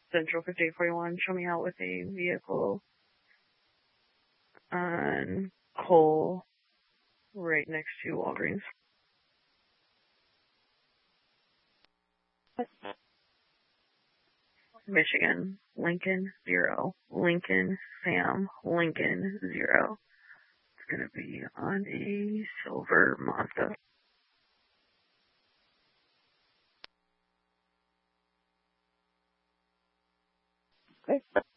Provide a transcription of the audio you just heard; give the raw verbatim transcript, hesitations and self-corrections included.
Central fifty-eight forty-one, show me out with a vehicle on Cole, right next to Walgreens. Michigan, Lincoln, zero. Lincoln, Sam, Lincoln, zero. It's going to be on a silver Mazda. Okay.